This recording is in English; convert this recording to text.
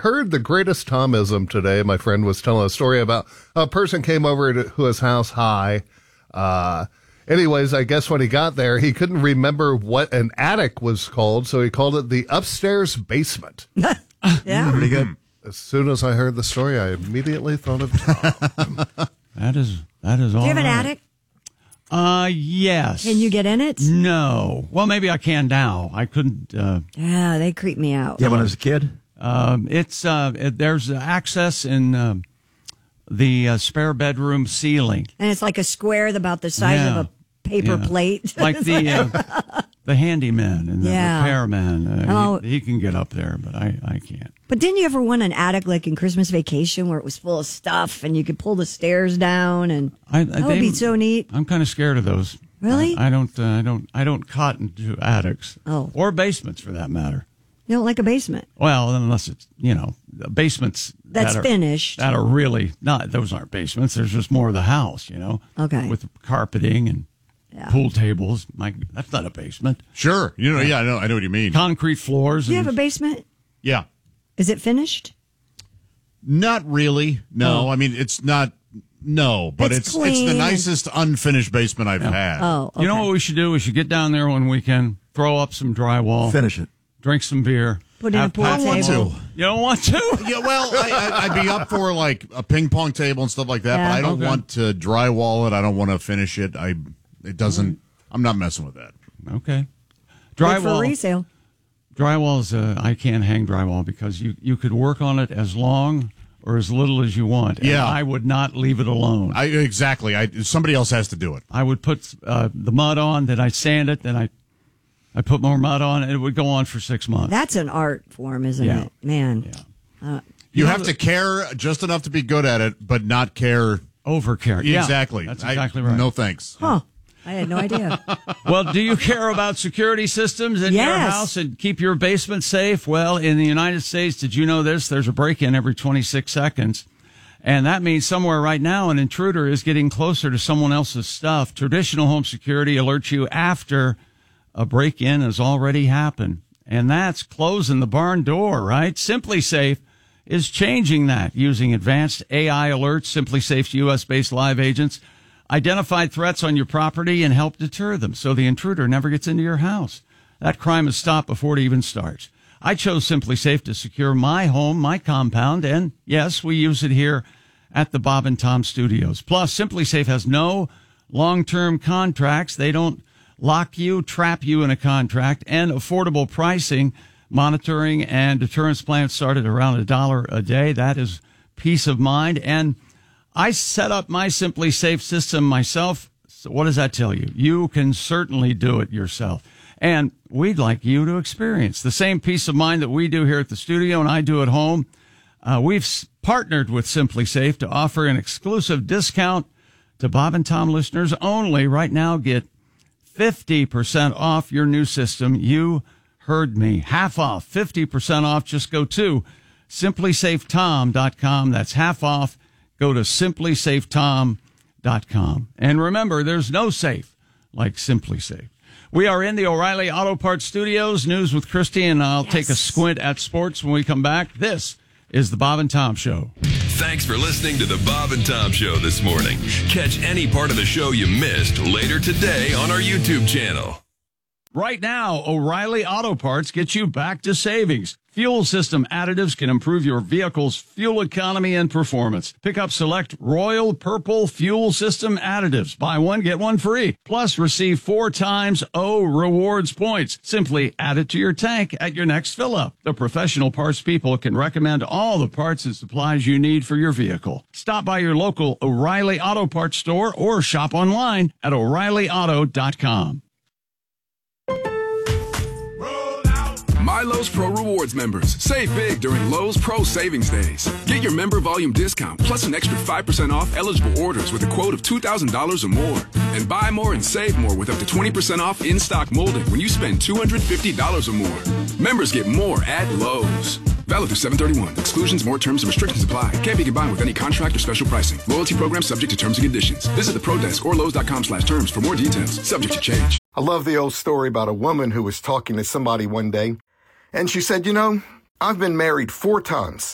heard the greatest Tomism today. My friend was telling a story about a person came over to his house high. Anyways, I guess when he got there, he couldn't remember what an attic was called, so he called it the upstairs basement. Yeah. Pretty good. As soon as I heard the story, I immediately thought of Tom. That is all. Do you have an right. attic? Yes. Can you get in it? No. Well, maybe I can now. I couldn't. Yeah, they creep me out. Yeah, when I was a kid. There's access in the spare bedroom ceiling. And it's like a square about the size of a paper plate. Like the handyman and the repairman. He can get up there, but I can't. But didn't you ever want an attic like in Christmas Vacation where it was full of stuff and you could pull the stairs down and that would be so neat. I'm kind of scared of those. Really? I don't cotton to attics. Oh. Or basements for that matter. You don't like a basement? Well, unless it's, basements that's finished. That are really not, those aren't basements. There's just more of the house, Okay. With carpeting and pool tables. That's not a basement. Sure. I know what you mean. Concrete floors. Do you have a basement? Yeah. Is it finished? Not really. No. I mean, it's not. No, but it's the nicest unfinished basement I've had. Oh, okay. You know what we should do? We should get down there one weekend, throw up some drywall. Finish it. Drink some beer. Put in a pool table. You don't want to? Yeah, well, I'd be up for like a ping pong table and stuff like that, but I don't want to drywall it. I don't want to finish it. It doesn't. I'm not messing with that. Okay. Drywall for resale. Drywall is I can't hang drywall because you could work on it as long or as little as you want. And I would not leave it alone. Exactly. Somebody else has to do it. I would put the mud on, then I sand it, then I put more mud on, and it would go on for 6 months. That's an art form, isn't it? Man. Yeah. You have to care just enough to be good at it, but not care. Overcare. Exactly. Yeah, that's exactly right. No thanks. Huh. I had no idea. Well, do you care about security systems in your house and keep your basement safe? Well, in the United States, did you know this? There's a break-in every 26 seconds. And that means somewhere right now an intruder is getting closer to someone else's stuff. Traditional home security alerts you after a break-in has already happened. And that's closing the barn door, right? Simply Safe is changing that using advanced AI alerts. Simply Safe's U.S.-based live agents identified threats on your property and help deter them so the intruder never gets into your house. That crime is stopped before it even starts. I chose Simply Safe to secure my home, my compound, and yes, we use it here at the Bob and Tom Studios. Plus, Simply Safe has no long-term contracts. They don't lock you, trap you in a contract, and affordable pricing. Monitoring and deterrence plans start at around $1 a day. That is peace of mind. And I set up my Simply Safe system myself. So what does that tell you? You can certainly do it yourself. And we'd like you to experience the same peace of mind that we do here at the studio and I do at home. We've partnered with Simply Safe to offer an exclusive discount to Bob and Tom listeners only. Right now, get 50% off your new system. You heard me. Half off, 50% off. Just go to simplysafetom.com. That's half off. Go to simplysafetom.com. And remember, there's no safe like Simply Safe. We are in the O'Reilly Auto Parts Studios. News with Christy, and I'll take a squint at sports when we come back. This is the Bob and Tom Show. Thanks for listening to the Bob and Tom Show this morning. Catch any part of the show you missed later today on our YouTube channel. Right now, O'Reilly Auto Parts gets you back to savings. Fuel system additives can improve your vehicle's fuel economy and performance. Pick up select Royal Purple fuel system additives. Buy one, get one free. Plus, receive 4 times O rewards points. Simply add it to your tank at your next fill-up. The professional parts people can recommend all the parts and supplies you need for your vehicle. Stop by your local O'Reilly Auto Parts store or shop online at O'ReillyAuto.com. My Lowe's Pro Rewards members, save big during Lowe's Pro Savings Days. Get your member volume discount plus an extra 5% off eligible orders with a quote of $2,000 or more. And buy more and save more with up to 20% off in-stock molding when you spend $250 or more. Members get more at Lowe's. Valid through 7/31. Exclusions, more terms, and restrictions apply. Can't be combined with any contract or special pricing. Loyalty program subject to terms and conditions. Visit the Pro Desk or Lowe's.com/terms for more details. Subject to change. I love the old story about a woman who was talking to somebody one day, and she said, I've been married 4 times.